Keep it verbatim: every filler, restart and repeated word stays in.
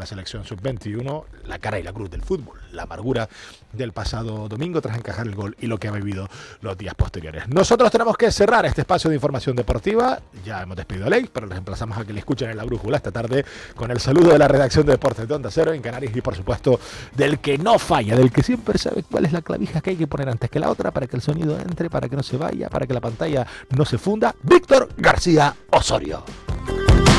la selección sub veintiuno, la cara y la cruz del fútbol, la amargura del pasado domingo tras encajar el gol y lo que ha vivido los días posteriores. Nosotros tenemos que cerrar este espacio de información deportiva. Ya hemos despedido a Ley, pero les emplazamos a que le escuchen en La Brújula esta tarde con el saludo de la redacción de Deportes de Onda Cero en Canarias y, por supuesto, del que no falla, del que siempre sabe cuál es la clavija que hay que poner antes que la otra para que el sonido entre, para que no se vaya, para que la pantalla no se funda, Víctor García Osorio.